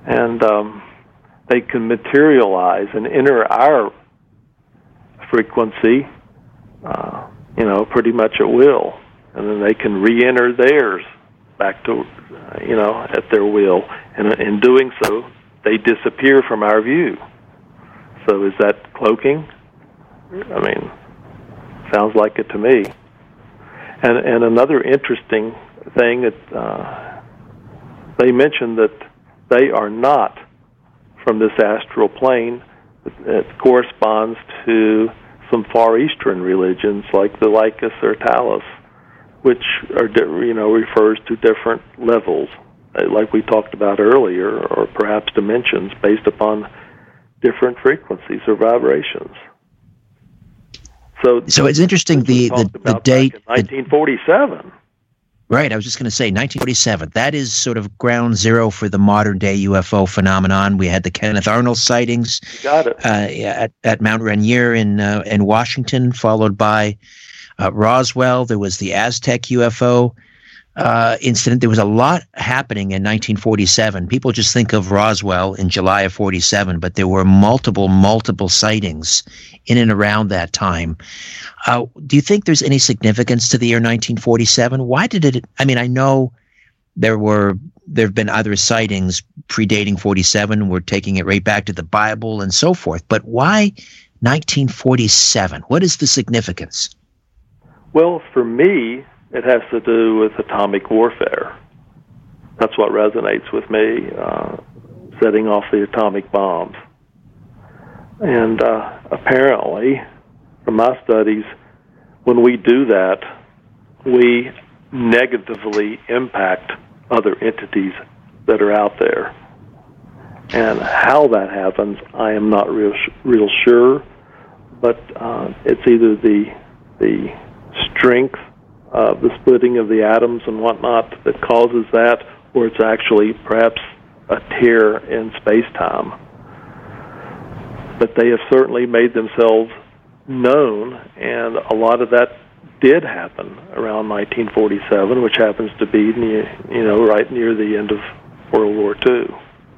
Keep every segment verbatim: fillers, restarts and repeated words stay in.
and um, they can materialize and enter our frequency, uh, you know, pretty much at will, and then they can re-enter theirs back to, uh, you know, at their will, and in doing so, they disappear from our view. So is that cloaking? I mean, sounds like it to me. And and another interesting thing that uh, they mentioned that they are not from this astral plane. It corresponds to some Far Eastern religions like the Lycus or Talis, which are, you know, refers to different levels, like we talked about earlier, or perhaps dimensions based upon different frequencies or vibrations. So, so it's interesting the the, the date nineteen forty-seven. Right, I was just going to say nineteen forty-seven. That is sort of ground zero for the modern day U F O phenomenon. We had the Kenneth Arnold sightings. Got it. Uh, at at Mount Rainier in uh, in Washington, followed by uh, Roswell. There was the Aztec U F O uh, incident. There was a lot happening in nineteen forty-seven. People just think of Roswell in July of forty-seven, but there were multiple, multiple sightings in and around that time. Uh, do you think there's any significance to the year nineteen forty-seven? Why did it? I mean, I know there were there have been other sightings predating forty-seven. We're taking it right back to the Bible and so forth. But why nineteen forty-seven? What is the significance? Well, for me, it has to do with atomic warfare. That's what resonates with me, uh, setting off the atomic bombs. And uh, apparently, from my studies, when we do that, we negatively impact other entities that are out there. And how that happens, I am not real real sure, but uh, it's either the the strength of the splitting of the atoms and whatnot that causes that, or it's actually perhaps a tear in space-time. But they have certainly made themselves known, and a lot of that did happen around nineteen forty-seven, which happens to be near, you know, right near the end of World War Two.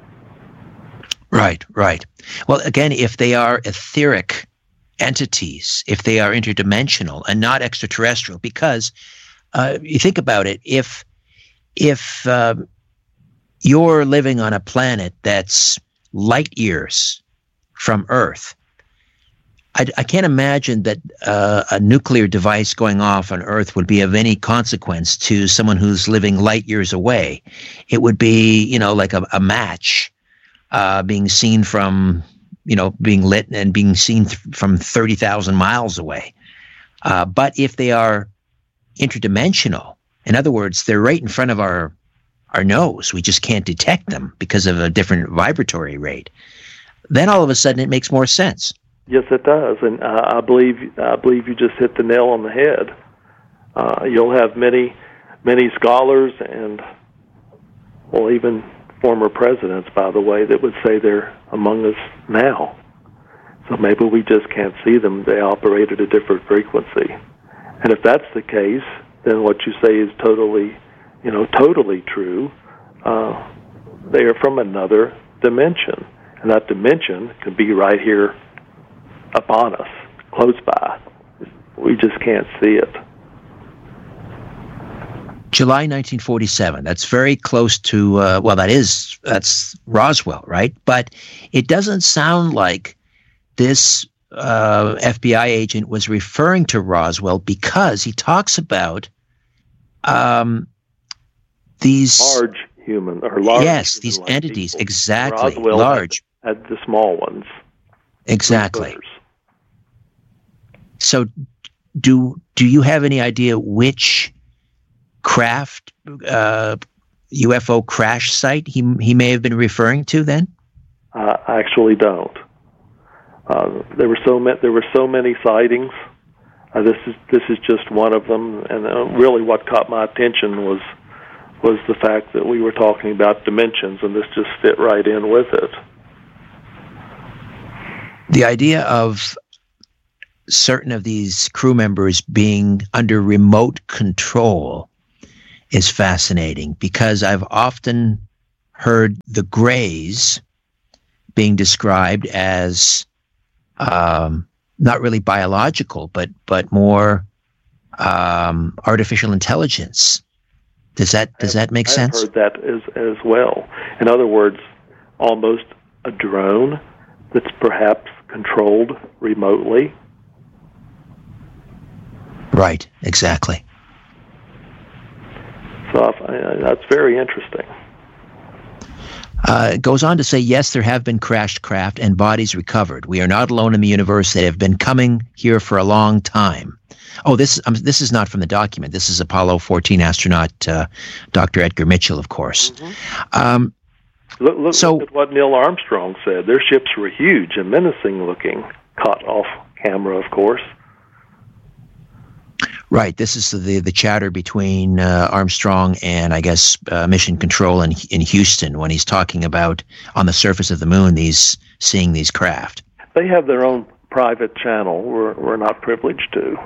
Right, right. Well, again, if they are etheric entities, if they are interdimensional and not extraterrestrial, because uh, you think about it, if if uh, you're living on a planet that's light years from Earth, I, I can't imagine that uh, a nuclear device going off on Earth would be of any consequence to someone who's living light years away. It would be, you know, like a, a match uh, being seen from, you know, being lit and being seen th- from thirty thousand miles away. Uh, but if they are interdimensional, in other words, they're right in front of our our nose, we just can't detect them because of a different vibratory rate, then all of a sudden it makes more sense. Yes, it does, and uh, I believe I believe you just hit the nail on the head. Uh, you'll have many, many scholars and, well, even former presidents, by the way, that would say they're among us now. So maybe we just can't see them. They operate at a different frequency. And if that's the case, then what you say is totally, you know, totally true. Uh, they are from another dimension, and that dimension could be right here upon us, close by. We just can't see it. July nineteen forty-seven. That's very close to, uh, well, that is, that's Roswell, right? But it doesn't sound like this uh, F B I agent was referring to Roswell, because he talks about um, these large human or large yes, these like entities, people. exactly, Roswell large, had, had the small ones, exactly. So, do do you have any idea which craft, uh, U F O crash site he he may have been referring to then? Uh, I actually don't. Uh, there were so many. There were so many sightings. Uh, this is this is just one of them. And uh, really, what caught my attention was was the fact that we were talking about dimensions, and this just fit right in with it. The idea of certain of these crew members being under remote control is fascinating, because I've often heard the grays being described as um, not really biological, but but more um, artificial intelligence. Does that does that make I've sense? I've heard that as as well. In other words, almost a drone that's perhaps controlled remotely. Right. Exactly. So I, that's very interesting. Uh, it goes on to say, yes, there have been crashed craft and bodies recovered. We are not alone in the universe. They have been coming here for a long time. Oh, this um, this is not from the document. This is Apollo fourteen astronaut uh, Doctor Edgar Mitchell, of course. Mm-hmm. Um, look, look, so, look at what Neil Armstrong said. Their ships were huge and menacing looking, caught off camera, of course. Right. This is the the chatter between uh, Armstrong and, I guess, uh, Mission Control in in Houston when he's talking about on the surface of the moon these seeing these craft. They have their own private channel. We're we're not privileged to.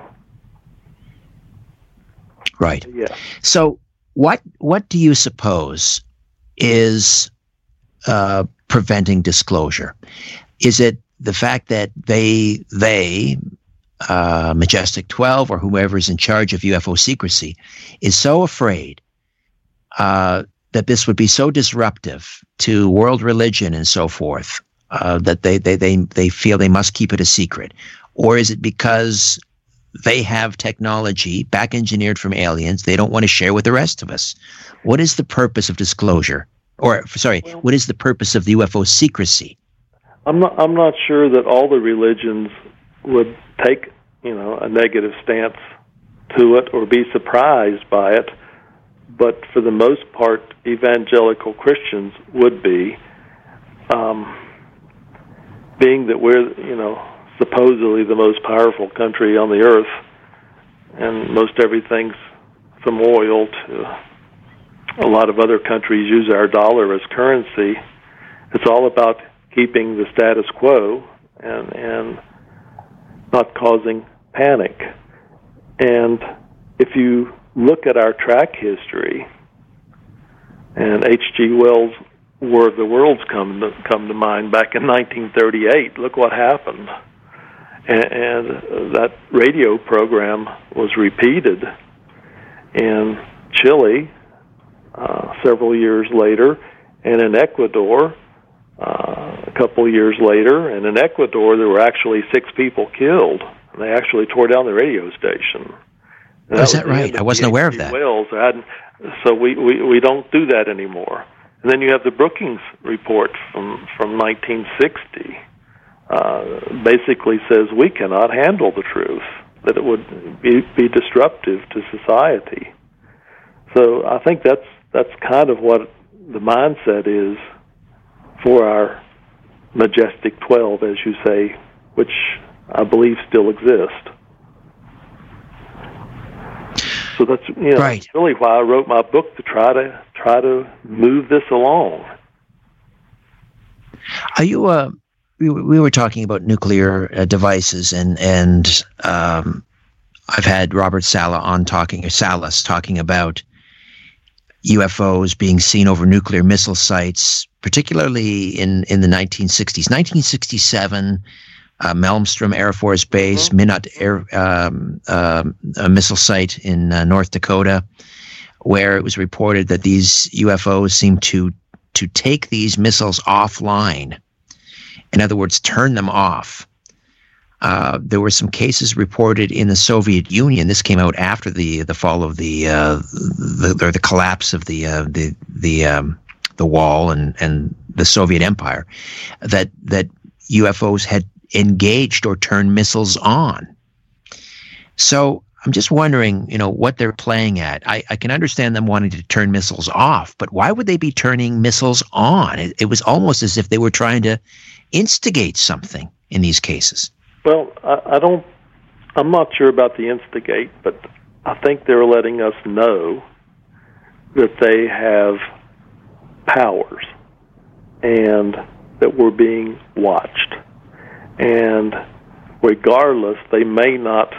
Right. Yeah. So what what do you suppose is uh, preventing disclosure? Is it the fact that they they uh, Majestic twelve or whoever is in charge of U F O secrecy is so afraid uh, that this would be so disruptive to world religion and so forth uh, that they, they they they feel they must keep it a secret? Or is it because they have technology back engineered from aliens they don't want to share with the rest of us? What is the purpose of disclosure? Or, sorry, what is the purpose of the U F O secrecy? I'm not. I'm not sure that all the religions would take, you know, a negative stance to it or be surprised by it. But for the most part, evangelical Christians would be, um, being that we're, you know, supposedly the most powerful country on the earth, and most everything's from oil to a lot of other countries use our dollar as currency. It's all about keeping the status quo and and not causing panic. And if you look at our track history, and H G Wells' War of the Worlds come to, come to mind back in nineteen thirty-eight, look what happened. And that radio program was repeated in Chile uh, several years later, and in Ecuador uh, a couple of years later. And in Ecuador, there were actually six people killed. And they actually tore down the radio station. And Is that, that right? I wasn't aware of that. Wells. So we, we, we don't do that anymore. And then you have the Brookings report from, from nineteen sixty. Uh, basically says we cannot handle the truth, that it would be, be disruptive to society. So I think that's that's kind of what the mindset is for our Majestic twelve, as you say, which I believe still exist. So that's, you know, right. really why I wrote my book, to try to try to move this along. Are you uh We, we were talking about nuclear uh, devices, and and um, I've had Robert Saleh on talking, or Salas talking about U F Os being seen over nuclear missile sites, particularly in, in the nineteen sixties. nineteen sixty-seven, uh, Malmstrom Air Force Base, mm-hmm. Minot Air um, uh, a missile site in uh, North Dakota, where it was reported that these U F Os seemed to to take these missiles offline. In other words, turn them off. Uh, there were some cases reported in the Soviet Union. This came out after the the fall of the uh, the, or the collapse of the uh, the the um, the wall and, and the Soviet Empire, that that U F Os had engaged or turned missiles on. So I'm just wondering, you know, what they're playing at. I, I can understand them wanting to turn missiles off, but why would they be turning missiles on? It, it was almost as if they were trying to instigate something in these cases. Well, I, I don't, I'm not sure about the instigate, but I think they're letting us know that they have powers and that we're being watched. And regardless, they may not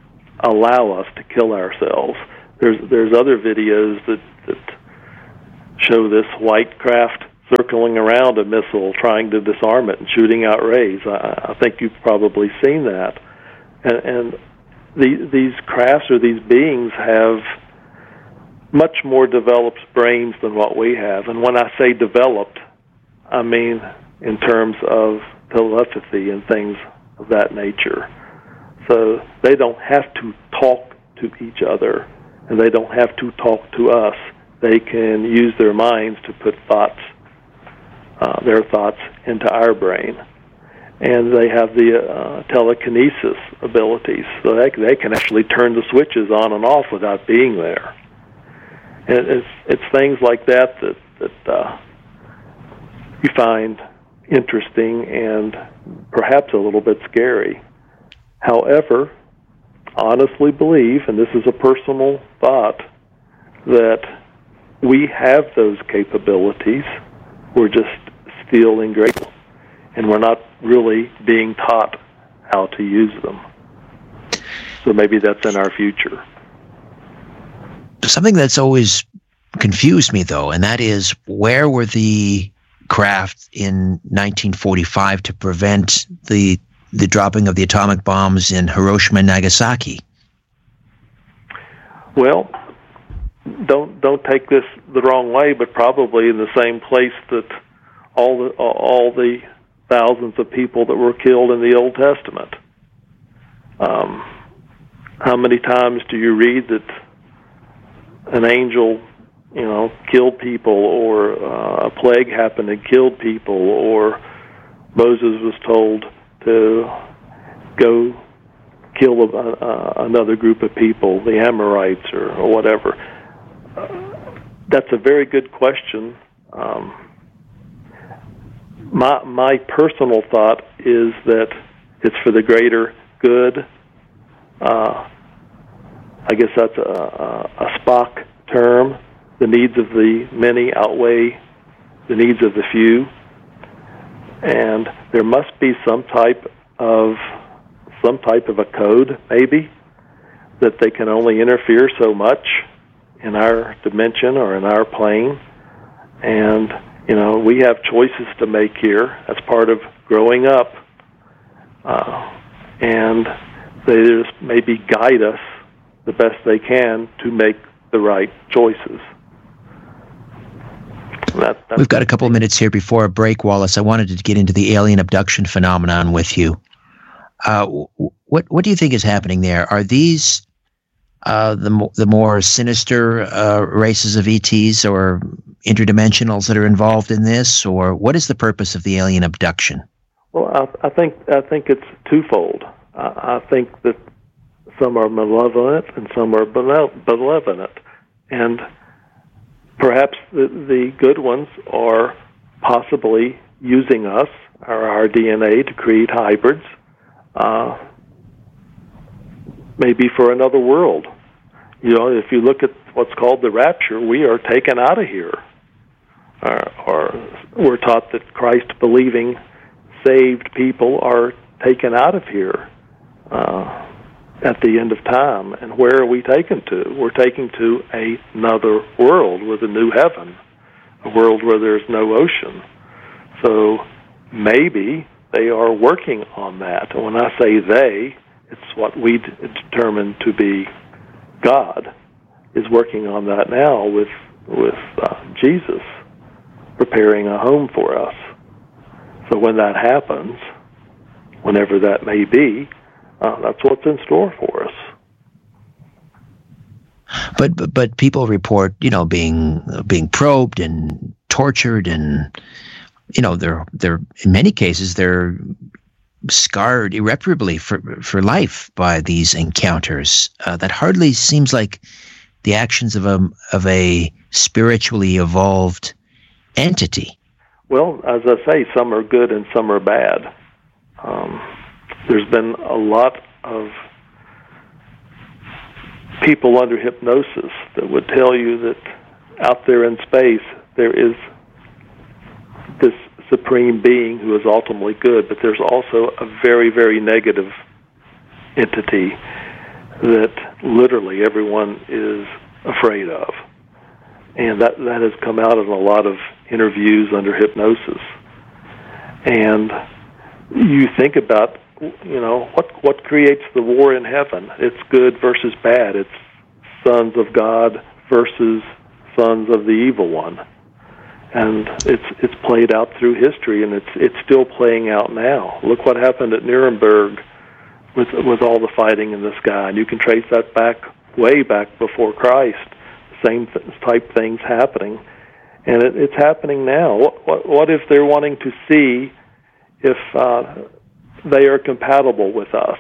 allow us to kill ourselves. There's there's other videos that, that show this white craft circling around a missile, trying to disarm it and shooting out rays. I, I think you've probably seen that. And, and the, these crafts or these beings have much more developed brains than what we have. And when I say developed, I mean in terms of telepathy and things of that nature. So they don't have to talk to each other, and they don't have to talk to us. They can use their minds to put thoughts, uh, their thoughts into our brain. And they have the uh, telekinesis abilities, so they, they can actually turn the switches on and off without being there. And it's, it's things like that that, that uh, you find interesting and perhaps a little bit scary. However, honestly believe, and this is a personal thought, that we have those capabilities. We're just still ingrateful, and we're not really being taught how to use them. So maybe that's in our future. Something that's always confused me, though, and that is, where were the craft in nineteen forty-five to prevent the the dropping of the atomic bombs in Hiroshima and Nagasaki? Well, don't don't take this the wrong way, but probably in the same place that all the all the thousands of people that were killed in the Old Testament. Um, how many times do you read that an angel, you know, killed people, or uh, a plague happened and killed people, or Moses was told to go kill a, uh, another group of people, the Amorites or, or whatever? Uh, that's a very good question. Um, my my personal thought is that it's for the greater good. Uh, I guess that's a, a, a Spock term. The needs of the many outweigh the needs of the few. And there must be some type of some type of a code, maybe, that they can only interfere so much in our dimension or in our plane. And, you know, we have choices to make here as part of growing up. Uh, and they just maybe guide us the best they can to make the right choices. That, We've got a couple of minutes here before a break, Wallace. I wanted to get into the alien abduction phenomenon with you. Uh, what what do you think is happening there? Are these uh, the mo- the more sinister uh, races of E Ts or interdimensionals that are involved in this, or what is the purpose of the alien abduction? Well, I, I think I think it's twofold. I, I think that some are malevolent and some are benevolent, and perhaps the, the good ones are possibly using us, or our D N A, to create hybrids, uh, maybe for another world. You know, if you look at what's called the rapture, we are taken out of here. Or, or we're taught that Christ-believing, saved people are taken out of here uh, at the end of time. And where are we taken to? We're taken to a, another world with a new heaven, a world where there's no ocean. So maybe they are working on that. And when I say they, it's what we d- determine to be God is working on that now with, with uh, Jesus preparing a home for us. So when that happens, whenever that may be, uh, that's what's in store for us. But, but but people report, you know, being being probed and tortured, and you know, they're they're in many cases they're scarred irreparably for for life by these encounters. Uh, that hardly seems like the actions of a of a spiritually evolved entity. Well, as I say, some are good and some are bad. Um, there's been a lot of people under hypnosis that would tell you that out there in space there is this supreme being who is ultimately good, but there's also a very, very negative entity that literally everyone is afraid of. And that, that has come out in a lot of interviews under hypnosis. And you think about, you know, what what creates the war in heaven? It's good versus bad. It's sons of God versus sons of the evil one. And it's it's played out through history, and it's it's still playing out now. Look what happened at Nuremberg with with all the fighting in the sky. And you can trace that back way back before Christ. Same th- type things happening, and it, it's happening now. What, what, what if they're wanting to see if uh, they are compatible with us,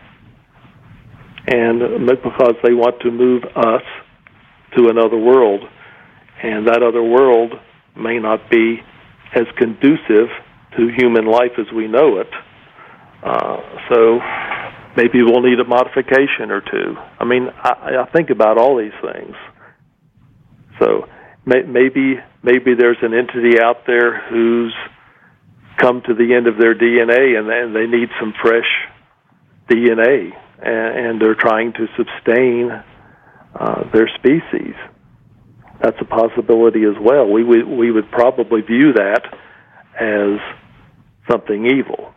and because they want to move us to another world, and that other world may not be as conducive to human life as we know it. Uh, so maybe we'll need a modification or two. I mean, I, I think about all these things. So may, maybe maybe there's an entity out there who's come to the end of their D N A, and, and they need some fresh D N A, and, and they're trying to sustain uh, their species. That's a possibility as well. We, we we would probably view that as something evil.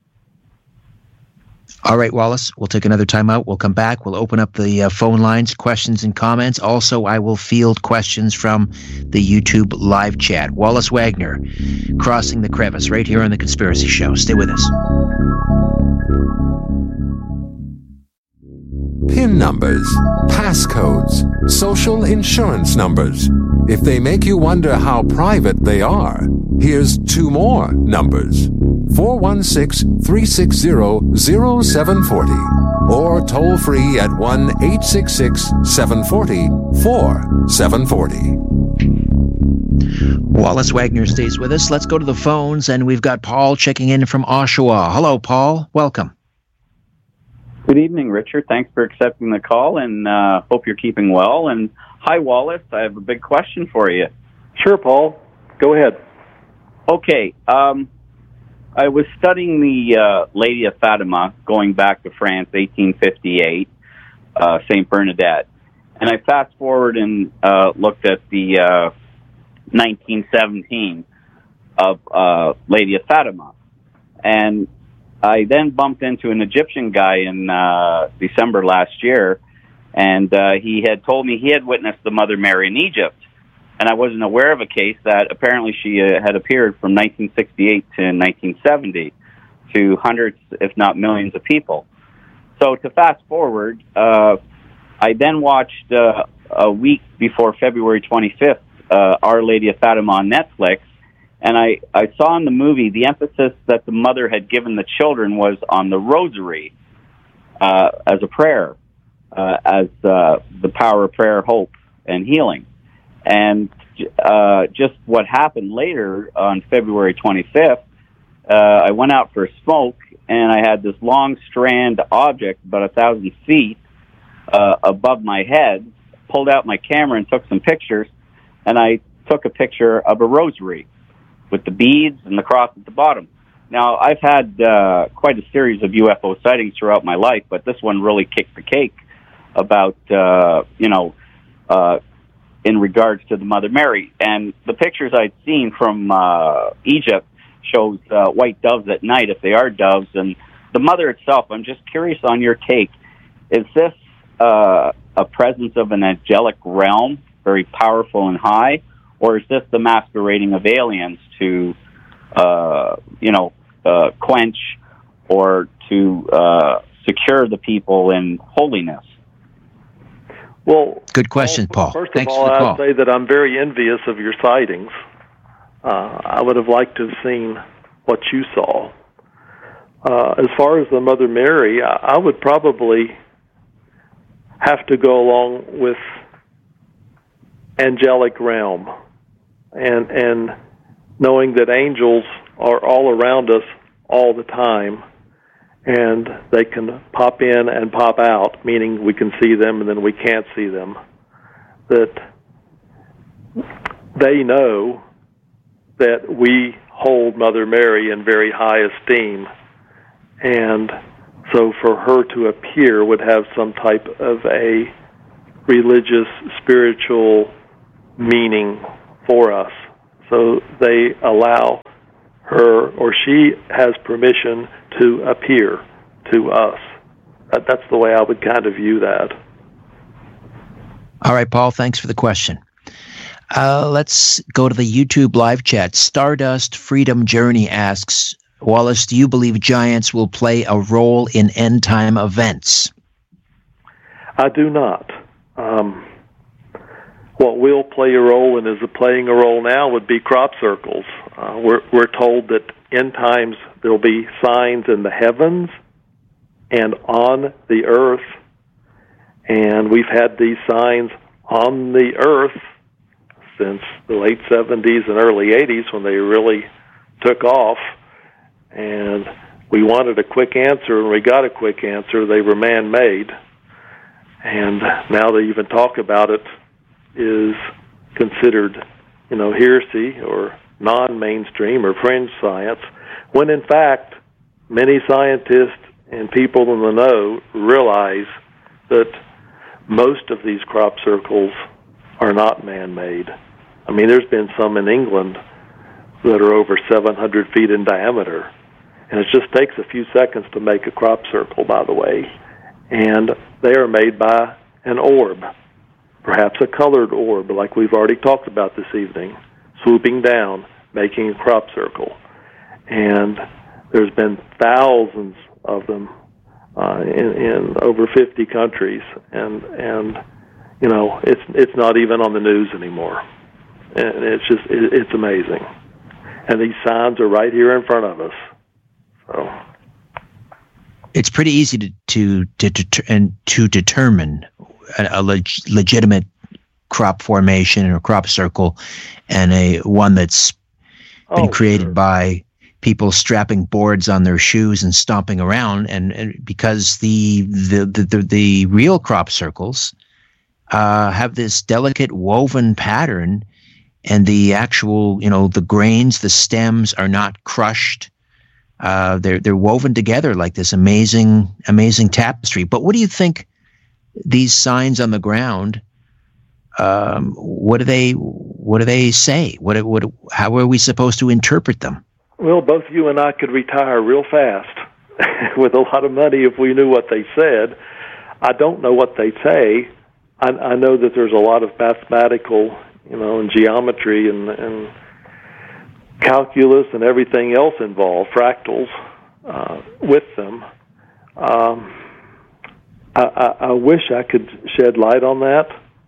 All right, Wallace, we'll take another time out. We'll come back. We'll open up the uh, phone lines, questions and comments. Also, I will field questions from the YouTube live chat. Wallace Wagner, Crossing the Crevice, right here on The Conspiracy Show. Stay with us. PIN numbers, passcodes, social insurance numbers. If they make you wonder how private they are, here's two more numbers. four one six, three six zero, zero seven four zero or toll free at one eight six six, seven four zero, four seven four zero. Wallace Wagner stays with us. Let's go to the phones, and we've got Paul checking in from Oshawa. Hello, Paul. Welcome. Good evening, Richard. Thanks for accepting the call, and uh, hope you're keeping well. And hi, Wallace. I have a big question for you. Sure, Paul. Go ahead. Okay. Um, I was studying the uh, Lady of Fatima, going back to France, eighteen fifty-eight, uh, Saint Bernadette. And I fast forward and uh, looked at the uh, nineteen seventeen of uh, Lady of Fatima. And I then bumped into an Egyptian guy in uh, December last year, and uh, he had told me he had witnessed the Mother Mary in Egypt. And I wasn't aware of a case that apparently she uh, had appeared from nineteen sixty-eight to nineteen seventy to hundreds, if not millions of people. So to fast forward, uh, I then watched uh, a week before February twenty-fifth, uh, Our Lady of Fatima on Netflix, and I, I saw in the movie the emphasis that the mother had given the children was on the rosary uh, as a prayer, uh, as uh, the power of prayer, hope, and healing. And uh, just what happened later on February twenty-fifth, uh, I went out for a smoke, and I had this long strand object about a thousand feet uh, above my head, pulled out my camera and took some pictures, and I took a picture of a rosary with the beads and the cross at the bottom. Now, I've had uh, quite a series of U F O sightings throughout my life, but this one really kicked the cake about, uh, you know, uh, in regards to the Mother Mary. And the pictures I'd seen from uh, Egypt shows uh, white doves at night, if they are doves. And the mother itself, I'm just curious on your take. Is this uh, a presence of an angelic realm, very powerful and high, or is this the masquerading of aliens to, uh, you know, uh, quench or to uh, secure the people in holiness? Well, good question, Paul. First Thanks of all, for the call. I'd say that I'm very envious of your sightings. Uh, I would have liked to have seen what you saw. Uh, as far as the Mother Mary, I, I would probably have to go along with angelic realm, and and knowing that angels are all around us all the time, and they can pop in and pop out, meaning we can see them and then we can't see them, that they know that we hold Mother Mary in very high esteem, and so for her to appear would have some type of a religious, spiritual meaning for us. So they allow her, or she has permission to appear to us. That, that's the way I would kind of view that. All right, Paul, thanks for the question. Uh, let's go to the YouTube live chat. Stardust Freedom Journey asks, Wallace, do you believe giants will play a role in end-time events? I do not. Um, what will play a role and is playing a role now would be crop circles. Uh, we're, we're told that end times there will be signs in the heavens and on the earth, and we've had these signs on the earth since the late seventies and early eighties when they really took off, and we wanted a quick answer, and we got a quick answer. They were man-made, and now they even talk about it is considered, you know, heresy or non-mainstream or fringe science, when in fact many scientists and people in the know realize that most of these crop circles are not man-made. I mean, there's been some in England that are over seven hundred feet in diameter, and it just takes a few seconds to make a crop circle, by the way, and they are made by an orb, perhaps a colored orb, like we've already talked about this evening, swooping down, making a crop circle. And there's been thousands of them uh, in, in over fifty countries, and and you know it's it's not even on the news anymore, and it's just it, it's amazing. And these signs are right here in front of us. So it's pretty easy to to to, to and to determine a, a leg, legitimate crop formation or crop circle, and a one that's been oh, created sure. by people strapping boards on their shoes and stomping around, and, and because the the, the the the real crop circles uh, have this delicate woven pattern, and the actual, you know, the grains, the stems are not crushed. Uh, they're they're woven together like this amazing amazing tapestry. But what do you think these signs on the ground? Um, what do they what do they say? What what how are we supposed to interpret them? Well, both you and I could retire real fast with a lot of money if we knew what they said. I don't know what they say. I, I know that there's a lot of mathematical, you know, and geometry and, and calculus and everything else involved, fractals, uh, with them. Um, I, I, I wish I could shed light on that.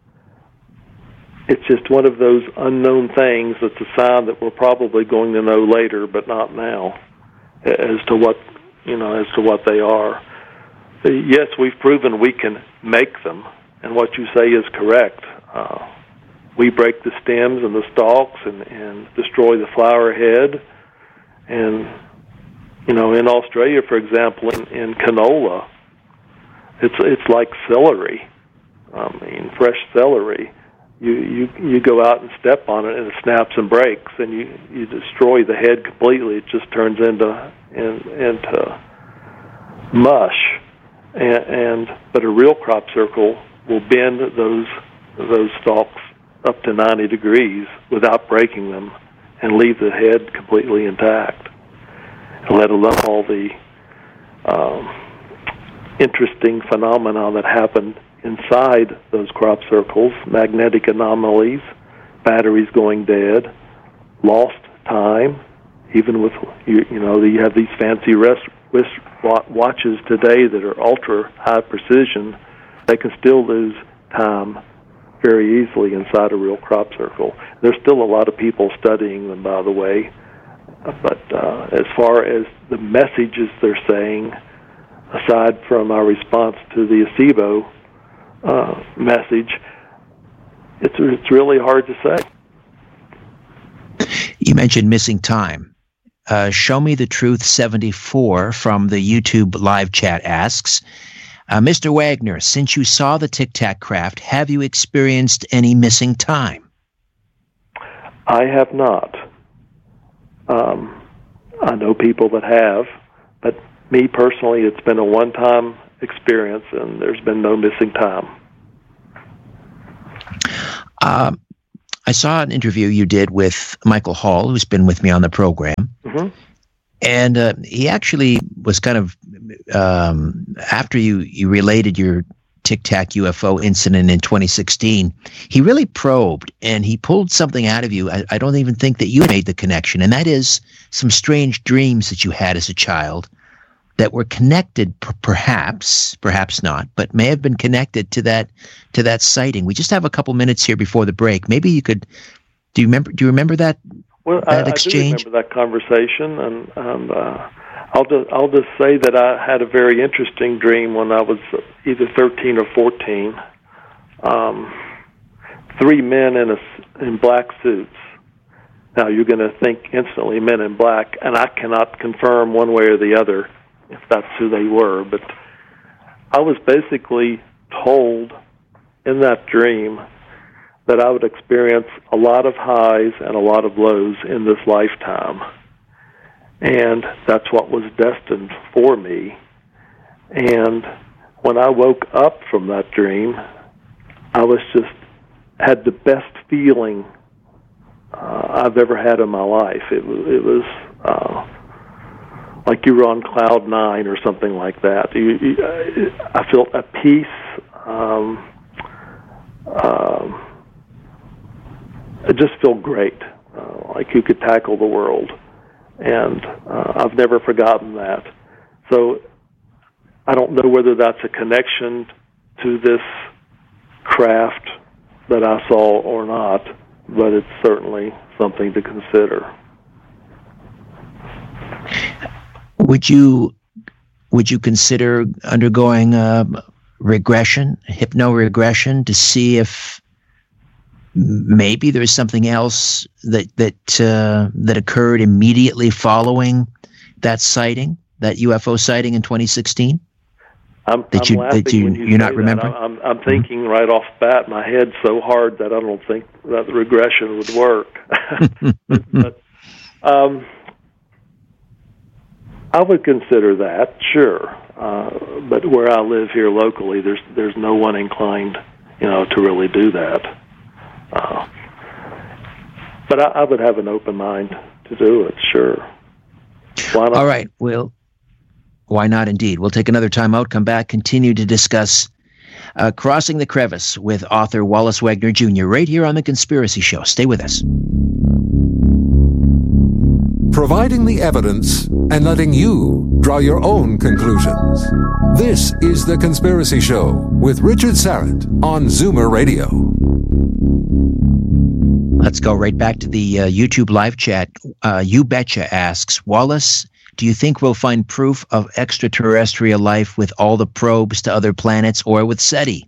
It's just one of those unknown things that's a sign that we're probably going to know later, but not now, as to what, you know, as to what they are. Yes, we've proven we can make them, and what you say is correct. Uh, we break the stems and the stalks and, and destroy the flower head. And, you know, in Australia, for example, in, in canola, it's it's like celery. I mean, fresh celery. You, you you go out and step on it, and it snaps and breaks, and you, you destroy the head completely. It just turns into in, into mush. And, and but a real crop circle will bend those those stalks up to ninety degrees without breaking them, and leave the head completely intact. And let alone all the um, interesting phenomena that happen inside those crop circles, magnetic anomalies, batteries going dead, lost time, even with, you, you know, you have these fancy wrist, wrist watches today that are ultra high precision. They can still lose time very easily inside a real crop circle. There's still a lot of people studying them, by the way, but uh, as far as the messages they're saying, aside from our response to the Acebo Uh, message, it's it's really hard to say. You mentioned missing time. Uh, Show Me the Truth seventy-four from the YouTube live chat asks, uh, Mister Wagner, since you saw the Tic Tac craft, have you experienced any missing time? I have not. Um, I know people that have, but me personally, it's been a one-time experience, and there's been no missing time. Uh, I saw an interview you did with Michael Hall, who's been with me on the program. Mm-hmm. And uh, he actually was kind of, um, after you, you related your Tic Tac U F O incident in twenty sixteen, he really probed and he pulled something out of you. I, I don't even think that you made the connection. And that is some strange dreams that you had as a child that were connected, p- perhaps, perhaps not, but may have been connected to that to that sighting. We just have a couple minutes here before the break. Maybe you could, do you remember, do you remember that, well, that I, exchange? I do remember that conversation, and, and uh, I'll just I'll just say that I had a very interesting dream when I was either thirteen or fourteen. Um, three men in a in black suits. Now you're going to think instantly Men in Black, and I cannot confirm one way or the other if that's who they were. But I was basically told in that dream that I would experience a lot of highs and a lot of lows in this lifetime. And that's what was destined for me. And when I woke up from that dream, I was just, had the best feeling uh, I've ever had in my life. It was, it was uh, like you were on cloud nine or something like that. You, you, I felt at peace. Um, um, it just felt great, uh, like you could tackle the world. And uh, I've never forgotten that. So I don't know whether that's a connection to this craft that I saw or not, but it's certainly something to consider. Would you would you consider undergoing uh, regression, hypno-regression, to see if maybe there's something else that that uh, that occurred immediately following that sighting, that U F O sighting in twenty sixteen? I'm, that I'm you that you, you you're not remembering? I'm, I'm thinking mm-hmm. right off the bat, my head's so hard that I don't think that the regression would work. but, but um, I would consider that, sure. Uh, but where I live here locally, there's there's no one inclined, you know, to really do that. Uh, but I, I would have an open mind to do it, sure. Why not? All right. Well, why not indeed? We'll take another time out, come back, continue to discuss uh, Crossing the Crevice with author Wallace Wegner Junior right here on The Conspiracy Show. Stay with us. Providing the evidence and letting you draw your own conclusions. This is The Conspiracy Show with Richard Syrett on Zoomer Radio. Let's go right back to the uh, YouTube live chat. Uh, You Betcha asks, Wallace, do you think we'll find proof of extraterrestrial life with all the probes to other planets or with SETI?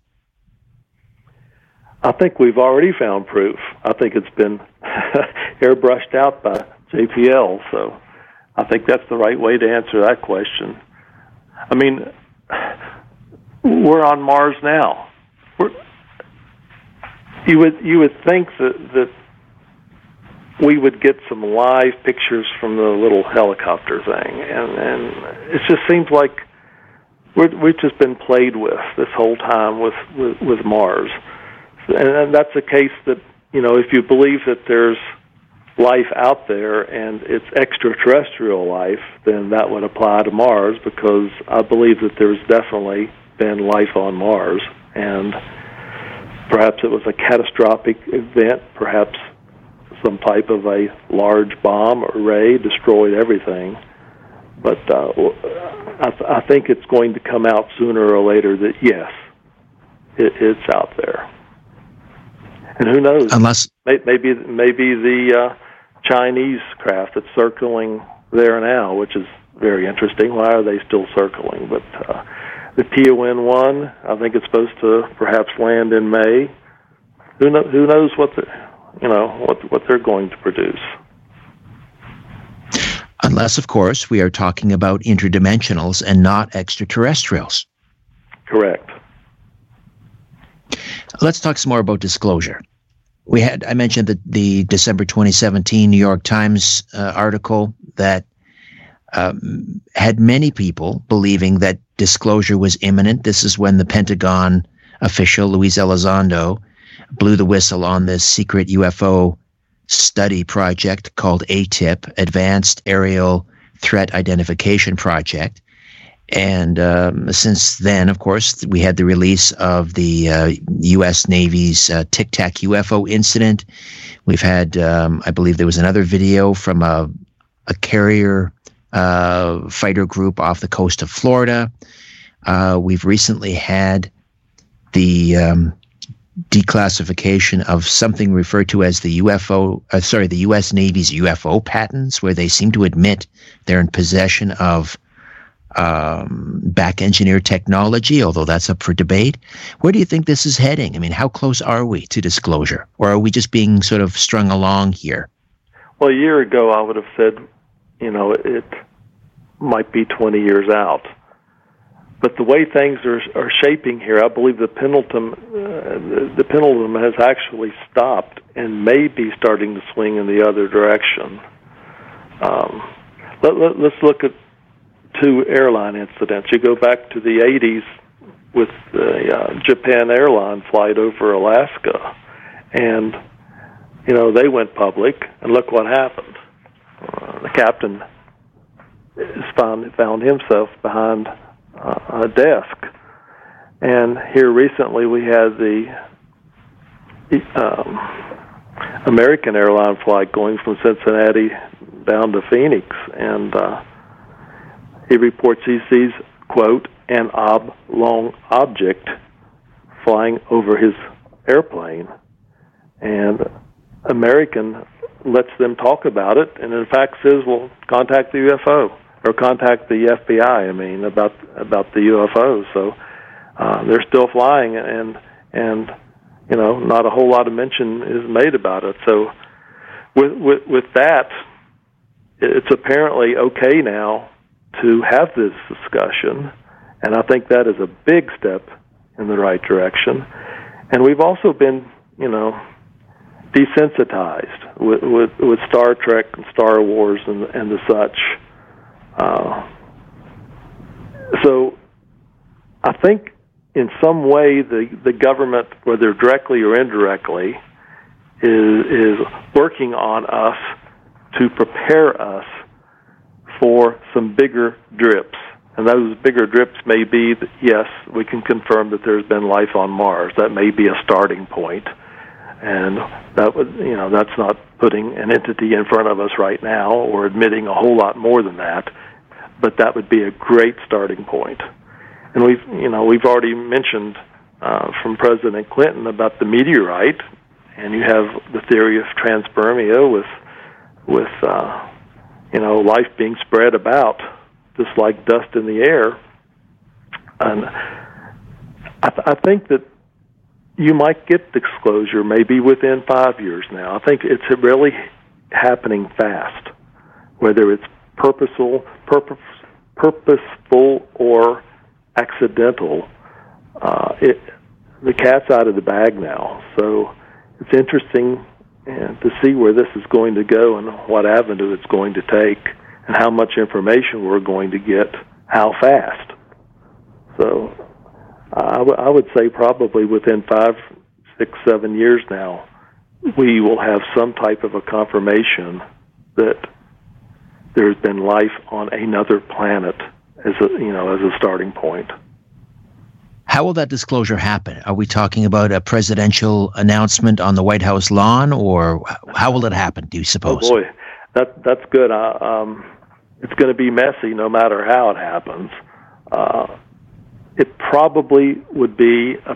I think we've already found proof. I think it's been airbrushed out by J P L, so I think that's the right way to answer that question. I mean, we're on Mars now. We're, you would you would think that that we would get some live pictures from the little helicopter thing, and and it just seems like we're, we've just been played with this whole time with with, with Mars, and, and that's a case that, you know, if you believe that there's life out there and it's extraterrestrial life, then that would apply to Mars, because I believe that there's definitely been life on Mars, and perhaps it was a catastrophic event, perhaps some type of a large bomb or ray destroyed everything. But uh, I, th- I think it's going to come out sooner or later that, yes, it, it's out there. And who knows? Unless maybe maybe the uh, Chinese craft that's circling there now, which is very interesting. Why are they still circling? But uh, the T O N one, I think it's supposed to perhaps land in May. Who know, who knows what the you know what what they're going to produce? Unless, of course, we are talking about interdimensionals and not extraterrestrials. Correct. Let's talk some more about disclosure. We had I mentioned the, the December twenty seventeen New York Times uh, article that um, had many people believing that disclosure was imminent. This is when the Pentagon official, Luis Elizondo, blew the whistle on this secret U F O study project called A T I P, Advanced Aerial Threat Identification Project. And um, since then, of course, we had the release of the uh, U S Navy's uh, Tic Tac U F O incident. We've had, um, I believe there was another video from a, a carrier uh, fighter group off the coast of Florida. Uh, we've recently had the um, declassification of something referred to as the U F O, uh, sorry, the U S Navy's U F O patents, where they seem to admit they're in possession of um, back-engineered technology, although that's up for debate. Where do you think this is heading? I mean, how close are we to disclosure? Or are we just being sort of strung along here? Well, a year ago, I would have said, you know, it might be twenty years out. But the way things are are shaping here, I believe the pendulum, uh, the pendulum has actually stopped and may be starting to swing in the other direction. Um, let, let, let's look at two airline incidents. You go back to the eighties with the uh, Japan airline flight over Alaska, and you know they went public, and look what happened. Uh, the captain found found himself behind uh, a desk, and here recently we had the um, American airline flight going from Cincinnati down to Phoenix, and uh, he reports he sees, quote, an oblong object flying over his airplane. And American lets them talk about it, and in fact says, well, contact the U F O, or contact the F B I, I mean, about about the U F Os. So uh, they're still flying, and, and, you know, not a whole lot of mention is made about it. So with with, with that, it's apparently okay now to have this discussion, and I think that is a big step in the right direction. And we've also been, you know, desensitized with with, with Star Trek and Star Wars and, and the such. Uh, so I think in some way the, the government, whether directly or indirectly, is is working on us to prepare us for some bigger drips. And those bigger drips may be that, yes, we can confirm that there's been life on Mars. That may be a starting point. And that would, you know, that's not putting an entity in front of us right now or admitting a whole lot more than that, but that would be a great starting point. And we've, you know, we've already mentioned uh, from President Clinton about the meteorite, and you have the theory of transpermia with, with, uh, you know, life being spread about, just like dust in the air. And I, th- I think that you might get disclosure maybe within five years now. I think it's really happening fast, whether it's purposeful, purpose, purposeful or accidental. Uh, it, the cat's out of the bag now. So it's interesting and to see where this is going to go and what avenue it's going to take and how much information we're going to get, how fast. So I, w- I would say probably within five, six, seven years now, we will have some type of a confirmation that there's been life on another planet as a, you know, as a starting point. How will that disclosure happen? Are we talking about a presidential announcement on the White House lawn, or how will it happen, do you suppose? Oh, boy, that, that's good. Uh, um, it's going to be messy no matter how it happens. Uh, it probably would be a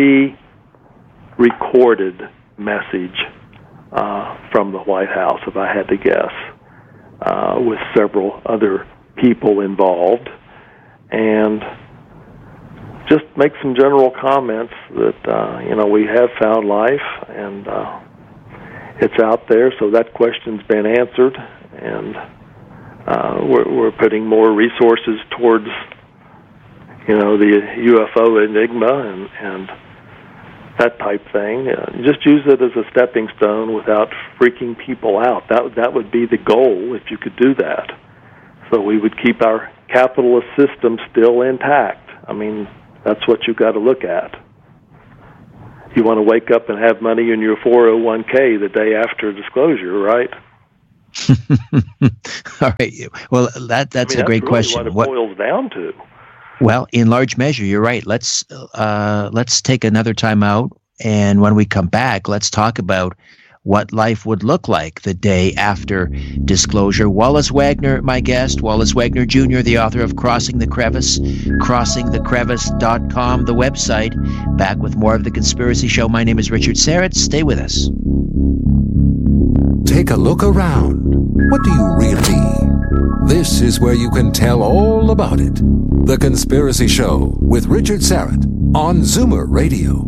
pre-recorded message uh, from the White House, if I had to guess, uh, with several other people involved, and just make some general comments that, uh, you know, we have found life, and uh, it's out there, so that question's been answered, and uh, we're, we're putting more resources towards, you know, the U F O enigma and, and that type thing. Uh, just use it as a stepping stone without freaking people out. That, that would be the goal if you could do that. So we would keep our capitalist system still intact. I mean, that's what you've got to look at. you want to wake up and have money in your four oh one k the day after disclosure, right? All right. Well, that that's I mean, a great that's really question. What it What, boils down to. well, in large measure, you're right. Let's uh, let's take another time out, and when we come back, let's talk about what life would look like the day after disclosure. Wallace Wagner, my guest, Wallace Wagner Junior, the author of Crossing the Crevice, crossing the crevice dot com, the website. Back with more of The Conspiracy Show. My name is Richard Syrett. Stay with us. Take a look around. What do you really see? This is where you can tell all about it. The Conspiracy Show with Richard Syrett on Zoomer Radio.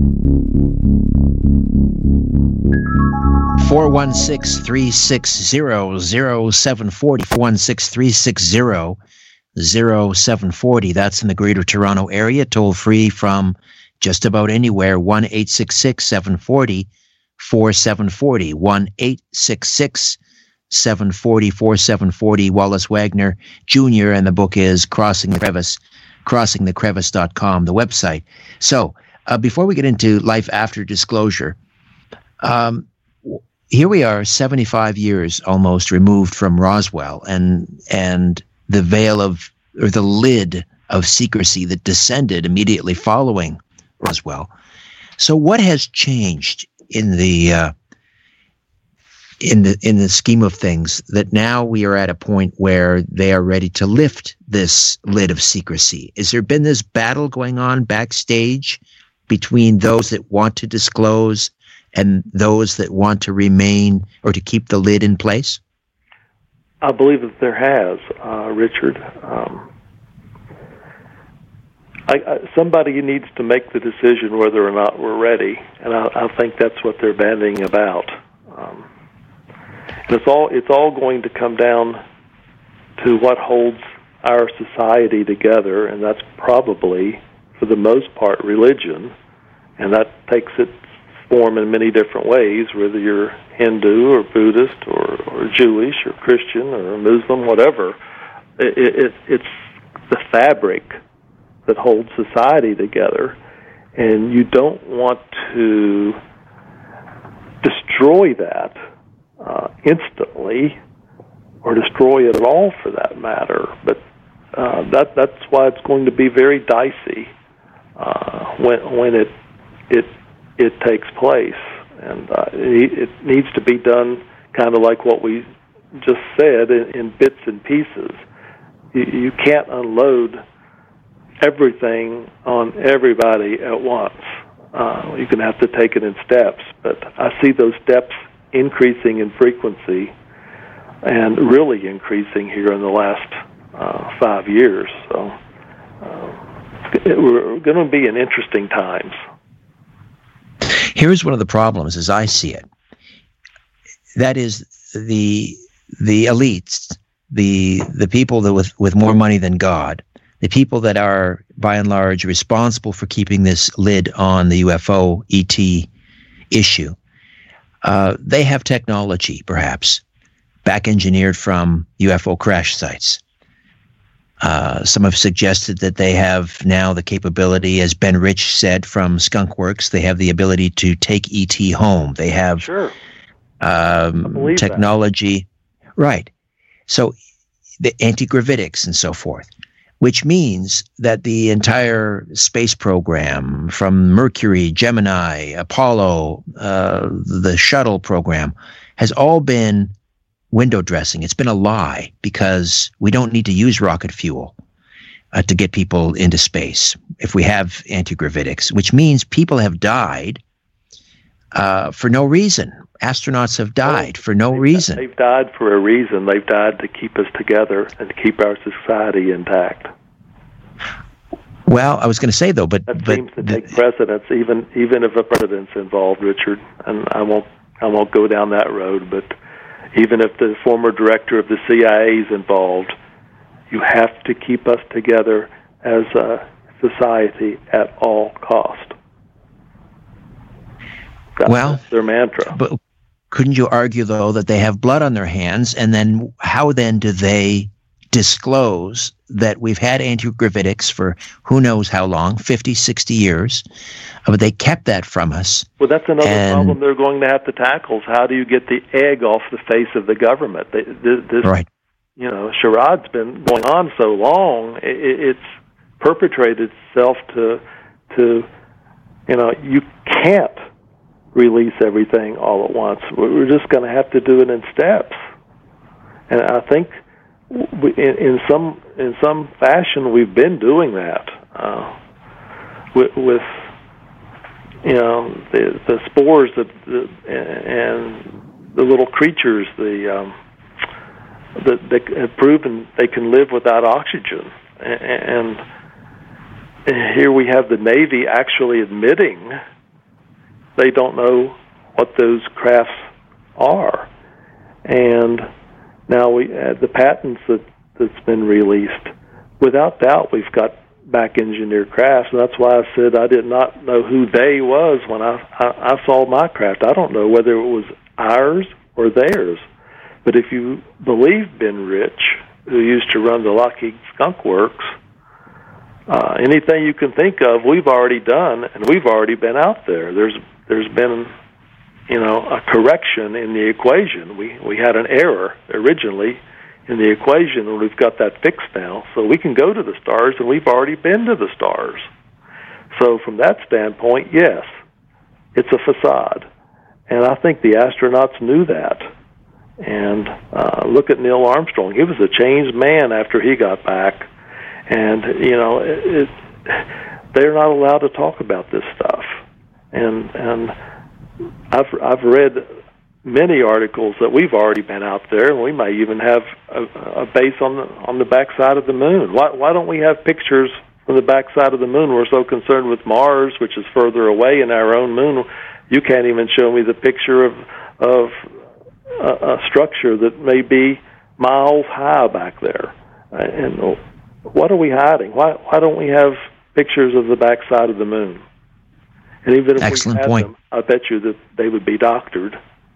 four one six, three six zero, zero seven four zero, four one six, three six zero, zero seven four zero. That's in the Greater Toronto Area, toll free from just about anywhere, one eight six six, seven four zero, four seven four zero, one eight six six, seven four zero, four seven four zero. Wallace Wagner Junior, and the book is Crossing the Crevice, crossing the crevice dot com, the website. So uh, before we get into life after disclosure, um, here we are, seventy-five years almost removed from Roswell, and and the veil of, or the lid of secrecy that descended immediately following Roswell. So, what has changed in the uh, in the in the scheme of things that now we are at a point where they are ready to lift this lid of secrecy? Has there been this battle going on backstage between those that want to disclose and those that want to remain or to keep the lid in place? I believe that there has, uh, Richard. Um, I, I, somebody needs to make the decision whether or not we're ready, and I, I think that's what they're bandying about. Um, and it's all it's all going to come down to what holds our society together, and that's probably, for the most part, religion, and that takes its form in many different ways, whether you're Hindu or Buddhist or, or Jewish or Christian or Muslim, whatever. It, it, it's the fabric that holds society together, and you don't want to destroy that uh, instantly, or destroy it at all for that matter. But uh, that that's why it's going to be very dicey uh, when when it it it takes place, and uh, it, it needs to be done kind of like what we just said, in, in bits and pieces. You, you can't unload everything on everybody at once. Uh, you're going to have to take it in steps, but I see those steps increasing in frequency and really increasing here in the last uh, five years. So uh, it, we're going to be in interesting times. Here's one of the problems as I see it. That is the the elites, the the people that with, with more money than God, the people that are by and large responsible for keeping this lid on the U F O E T issue. Uh, they have technology, perhaps, back engineered from U F O crash sites. Uh, some have suggested that they have now the capability, as Ben Rich said from Skunk Works, they have the ability to take E T home. They have sure. um, technology. That. Right. So the anti-gravitics and so forth, which means that the entire space program from Mercury, Gemini, Apollo, uh, the shuttle program has all been window dressing. It's been a lie because we don't need to use rocket fuel uh, to get people into space if we have anti-gravitics, which means people have died uh, for no reason. Astronauts have died well, for no they've, reason. They've died for a reason. They've died to keep us together and to keep our society intact. Well, I was going to say, though, but... That but seems to take the, precedence, even even if a president's involved, Richard. And I won't I won't go down that road, but even if the former director of the C I A is involved, you have to keep us together as a society at all cost. That's well, their mantra. But couldn't you argue, though, that they have blood on their hands, and then how then do they disclose that we've had antigravitics for who knows how long, fifty, sixty years, but they kept that from us. Well, that's another and, problem they're going to have to tackle is how do you get the egg off the face of the government? They, this, this right. you know, charade's been going on so long, it, it's perpetrated itself to, to, you know, you can't release everything all at once. We're just going to have to do it in steps. And I think we, in, in some in some fashion we've been doing that uh, with, with, you know, the, the spores that, the, and the little creatures, the um, that they have proven they can live without oxygen. And, and here we have the Navy actually admitting they don't know what those crafts are. And now we uh, the patents that, that's been released, without doubt we've got back-engineered crafts, and that's why I said I did not know who they was when I, I, I saw my craft. I don't know whether it was ours or theirs. But if you believe Ben Rich, who used to run the Lockheed Skunk Works, uh, anything you can think of, we've already done, and we've already been out there. There's there's been, you know, a correction in the equation. We we had an error originally in the equation, and we've got that fixed now. So we can go to the stars, and we've already been to the stars. So from that standpoint, yes, it's a facade, and I think the astronauts knew that. And uh, look at Neil Armstrong. He was a changed man after he got back. And, you know, it, it, they're not allowed to talk about this stuff. And and I've I've read many articles that we've already been out there, and we may even have a, a base on the on the backside of the moon. Why why don't we have pictures from the backside of the moon? We're so concerned with Mars, which is further away, and our own moon. You can't even show me the picture of of a, a structure that may be miles high back there. And what are we hiding? Why why don't we have pictures of the backside of the moon? And even if Excellent we had point. them, I bet you that they would be doctored.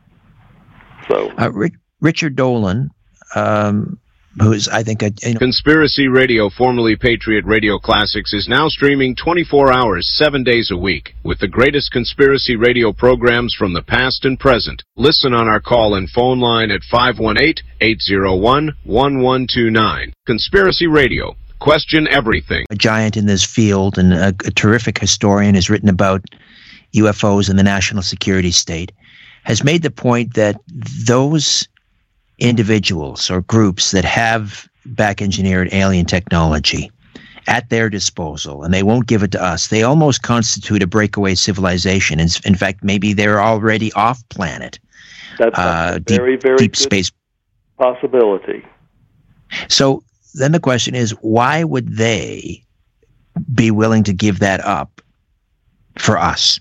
So, uh, Ri- Richard Dolan, um, who is, I think, a, you know, Conspiracy Radio, formerly Patriot Radio Classics, is now streaming twenty-four hours, seven days a week, with the greatest conspiracy radio programs from the past and present. Listen on our call and phone line at five one eight, eight zero one, one one two nine. Conspiracy Radio. Question everything. a giant in this field and a, a terrific historian, has written about U F Os and the national security state, has made the point that those individuals or groups that have back-engineered alien technology at their disposal, and they won't give it to us, they almost constitute a breakaway civilization. In, in fact, maybe they're already off-planet. that's Uh, a deep, very, very deep good space. possibility. So then the question is, why would they be willing to give that up for us?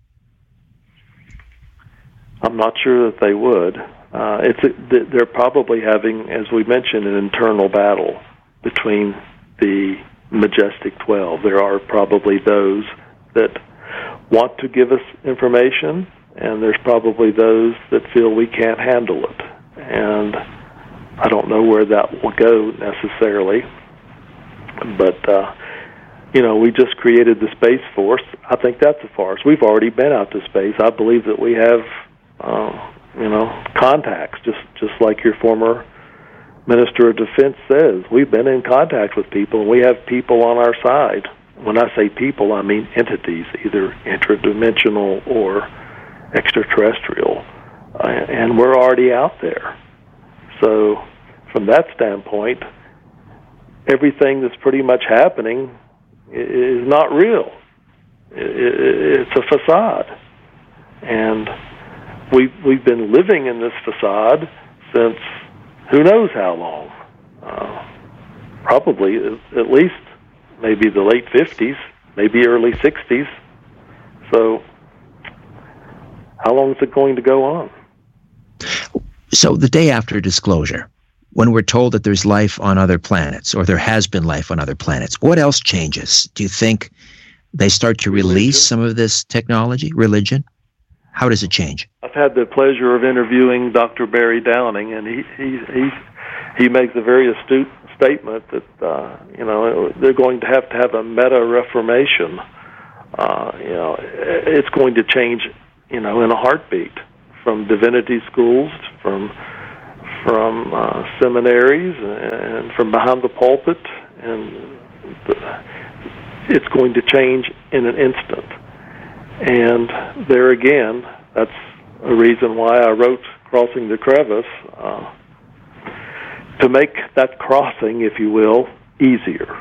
I'm not sure that they would. Uh, it's a, they're probably having, as we mentioned, an internal battle between the Majestic twelve. There are probably those that want to give us information, and there's probably those that feel we can't handle it. And I don't know where that will go necessarily, but uh, you know, we just created the Space Force. I think that's a farce. We've already been out to space. I believe that we have, uh, you know, contacts, just just like your former Minister of Defense says. We've been in contact with people, and we have people on our side. When I say people, I mean entities, either interdimensional or extraterrestrial, uh, and we're already out there. So from that standpoint, everything that's pretty much happening is not real. It's a facade. And we've, we've been living in this facade since who knows how long. Uh, probably at least maybe the late fifties, maybe early sixties. So how long is it going to go on? So the day after disclosure, when we're told that there's life on other planets, or there has been life on other planets, what else changes? Do you think they start to release Religion? some of this technology? Religion? How does it change? I've had the pleasure of interviewing Doctor Barry Downing, and he he he, he makes a very astute statement that uh, you know they're going to have to have a meta reformation. Uh, you know, it's going to change, you know, in a heartbeat, from divinity schools, from from uh, seminaries, and from behind the pulpit, and the, it's going to change in an instant. And there again, that's a reason why I wrote Crossing the Crevice, uh, to make that crossing, if you will, easier.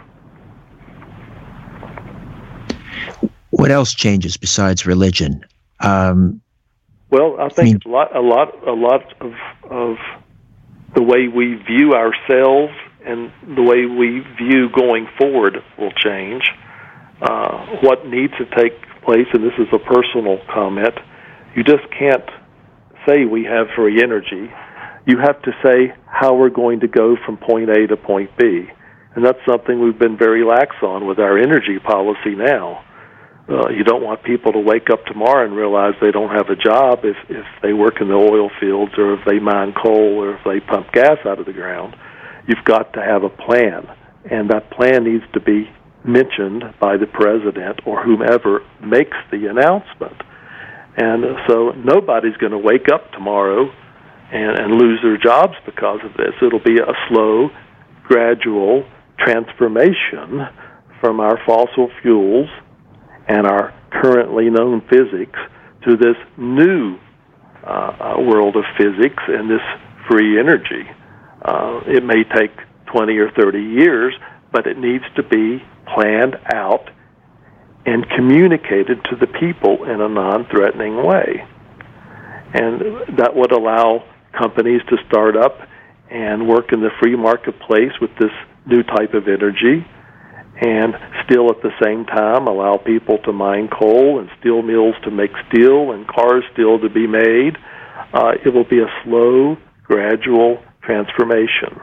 What else changes besides religion? Um, well, I think I mean, a lot, a lot, a lot of of the way we view ourselves and the way we view going forward will change. Uh, what needs to take place, and this is a personal comment, you just can't say we have free energy. You have to say how we're going to go from point A to point B. And that's something we've been very lax on with our energy policy now. Uh, you don't want people to wake up tomorrow and realize they don't have a job if, if they work in the oil fields or if they mine coal or if they pump gas out of the ground. You've got to have a plan, and that plan needs to be mentioned by the president or whomever makes the announcement. And so nobody's going to wake up tomorrow and, and lose their jobs because of this. It'll be a slow, gradual transformation from our fossil fuels and our currently known physics to this new uh, world of physics and this free energy. Uh, it may take twenty or thirty years, but it needs to be planned out and communicated to the people in a non-threatening way. And that would allow companies to start up and work in the free marketplace with this new type of energy, and still at the same time allow people to mine coal and steel mills to make steel and cars still to be made. Uh, it will be a slow, gradual transformation.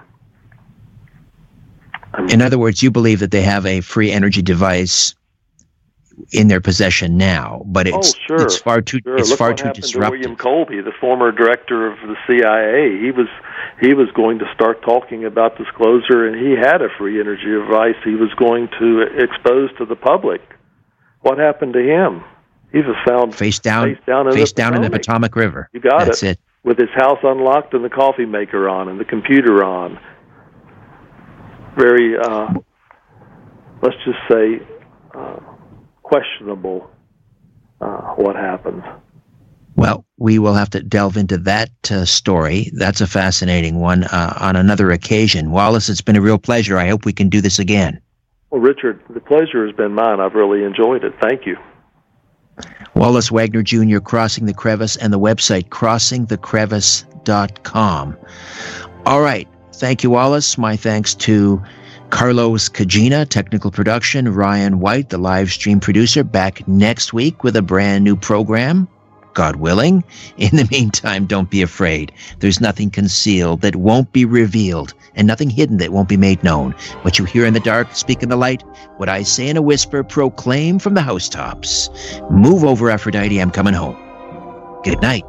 In other words, you believe that they have a free energy device in their possession now, but it's oh, sure. it's far too sure. it's Look far what too happened disruptive. To William Colby, the former director of the C I A, he was he was going to start talking about disclosure, and he had a free energy device he was going to expose to the public. What happened to him? He was found face down, face down, in, face the down in the Potomac River. You got That's it. it. With his house unlocked and the coffee maker on and the computer on. Very, uh, let's just say, uh, questionable uh, what happens. Well, we will have to delve into that uh, story. That's a fascinating one uh, on another occasion. Wallace, it's been a real pleasure. I hope we can do this again. Well, Richard, the pleasure has been mine. I've really enjoyed it. Thank you. Wallace Wagner Junior, Crossing the Crevice, and the website crossing the crevice dot com. All right. Thank you, Wallace. My thanks to Carlos Cagina, technical production, Ryan White, the live stream producer, back next week with a brand new program, God willing. In the meantime, don't be afraid. There's nothing concealed that won't be revealed, and nothing hidden that won't be made known. What you hear in the dark, speak in the light. What I say in a whisper, proclaim from the housetops. Move over, Aphrodite, I'm coming home. Good night.